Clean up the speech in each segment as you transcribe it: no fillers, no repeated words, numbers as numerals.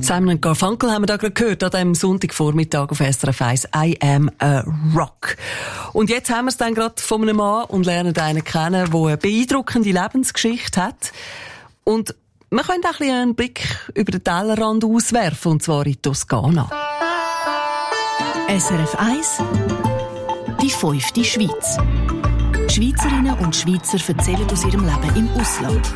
Simon & Garfunkel haben wir da gerade gehört, an diesem Sonntagvormittag auf SRF 1, I Am a Rock. Und jetzt haben wir es dann gerade von einem Mann und lernen einen kennen, der eine beeindruckende Lebensgeschichte hat. Und wir können auch ein bisschen einen Blick über den Tellerrand auswerfen, und zwar in die Toskana. SRF 1, die 5. Schweiz. Schweizerinnen und Schweizer erzählen aus ihrem Leben im Ausland.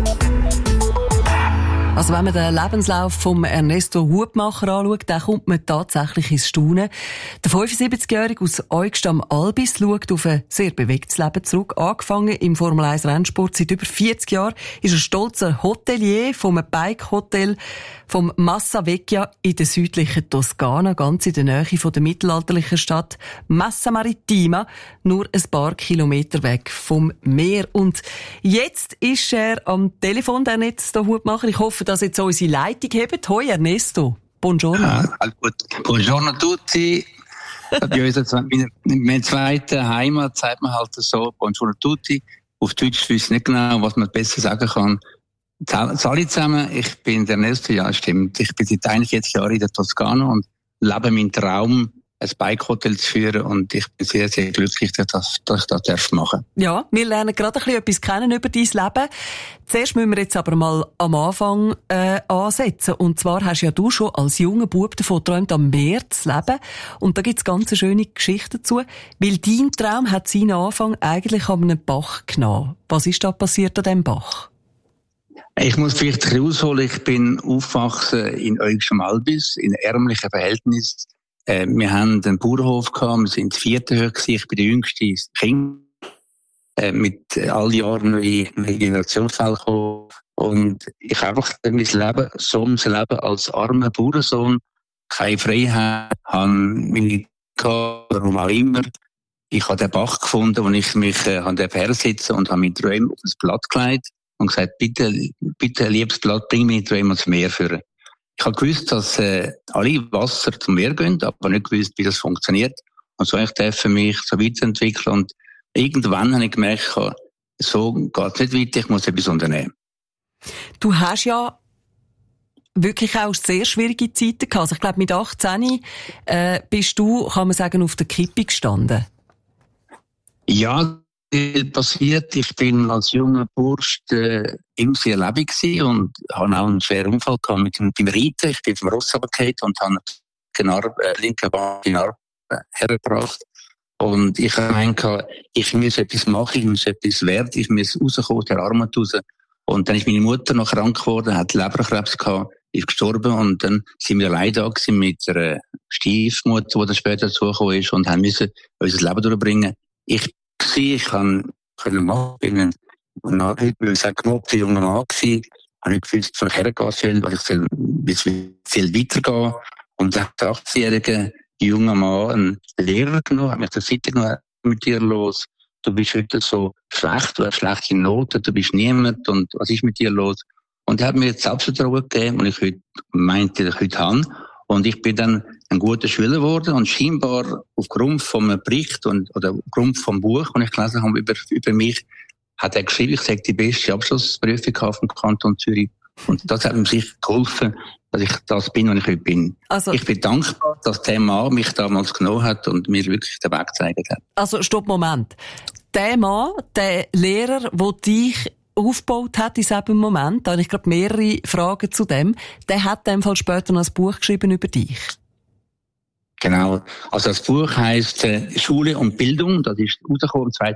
Also wenn man den Lebenslauf vom Ernesto Hubmacher anschaut, dann kommt man tatsächlich ins Staunen. Der 75-Jährige aus Eugst am Albis schaut auf ein sehr bewegtes Leben zurück. Angefangen im Formel-1-Rennsport seit über 40 Jahren ist er stolzer Hotelier vom Bike-Hotel vom Massa Vecchia in der südlichen Toskana, ganz in der Nähe von der mittelalterlichen Stadt Massa Marittima, nur ein paar Kilometer weg vom Meer. Und jetzt ist er am Telefon, der Ernesto Hubmacher. Ich hoffe, dass jetzt unsere Leitung hebt. Hoi Ernesto, buongiorno. Buongiorno a tutti. Bei uns in meiner zweiten Heimat sagt man halt so, buongiorno a tutti. Auf Deutsch weiß ich nicht genau, was man besser sagen kann. Alle zusammen, ich bin der Ernesto, ja stimmt. Ich bin seit 41 Jahren in der Toskana und lebe meinen Traum, ein Bike-Hotel zu führen, und ich bin sehr, sehr glücklich, dass ich das machen darf. Ja, wir lernen gerade ein bisschen etwas kennen über dein Leben. Zuerst müssen wir jetzt aber mal am Anfang ansetzen. Und zwar hast ja du schon als junger Bub davon geträumt, am Meer zu leben. Und da gibt's ganz eine schöne Geschichte dazu. Weil dein Traum hat seinen Anfang eigentlich an einem Bach genommen. Was ist da passiert an diesem Bach? Ich muss vielleicht ein bisschen ausholen. Ich bin aufgewachsen in Eugst am Albis, in ärmlichen Verhältnissen. Wir haben einen Bauernhof gehabt, wir sind 4. Höhe gewesen. Ich bin der jüngste Kind. Mit all Jahren neue Generationsfälle gekommen. Und ich habe einfach mein Leben, Leben als armer Bauernsohn, keine Freiheit, habe meine warum auch immer. Ich habe den Bach gefunden, wo ich mich hersitzen und habe meine Träume auf das Blatt gelegt und gesagt, bitte, liebes Blatt, bring meine Träume ans Meer führen. Ich habe gewusst, dass alle Wasser zum Meer gehen, aber nicht gewusst, wie das funktioniert. Und so habe ich für mich so weiterentwickeln. Und irgendwann habe ich gemerkt, so geht es nicht weiter, ich muss etwas unternehmen. Du hast ja wirklich auch sehr schwierige Zeiten gehabt. Also ich glaube, mit 18 bist du, kann man sagen, auf der Kippe gestanden. Ja, passiert. Ich bin als junger Bursch immer sehr lebendig gewesen und habe auch einen schweren Unfall gehabt mit dem Reiten. Ich bin vom Ross runtergefallen und habe den linken Bein in Arm hergebracht. Und ich habe gemeint, ich muss etwas machen, ich muss etwas werden, ich muss rauskommen, der Arm raus. Und dann ist meine Mutter noch krank geworden, hat Leberkrebs gehabt, ist gestorben, und dann sind wir allein da gewesen mit einer Stiefmutter, die dann später dazugekommen ist, und haben müssen unser Leben durchbringen. Ich kann machen, bin ein gemobbter junger Mann gewesen, habe nicht gewusst, wo ich hergehen soll, weil ich viel weitergehen. Und der 18-jährige junger Mann, ein Lehrer genommen, hat mich zur Seite genommen, mit dir los. Du bist heute so schlecht, du hast schlechte Noten, du bist niemand, und was ist mit dir los? Und er hat mir jetzt Selbstvertrauen gegeben, und ich meinte, ich heute habe. Und ich bin dann ein guter Schüler geworden, und scheinbar aufgrund von einem Bericht oder aufgrund vom Buch, das ich gelesen habe über mich, hat er geschrieben, ich sage die beste Abschlussprüfung vom Kanton Zürich. Und das hat mir sicher geholfen, dass ich das bin, was ich heute bin. Also, ich bin dankbar, dass der Mann mich damals genommen hat und mir wirklich den Weg gezeigt hat. Also, stopp, Moment. Der Mann, der Lehrer, der dich aufgebaut hat in diesem Moment, da habe ich gerade mehrere Fragen zu dem, der hat in dem Fall später noch ein Buch geschrieben über dich. Genau. Also das Buch heisst Schule und Bildung. Das ist rausgekommen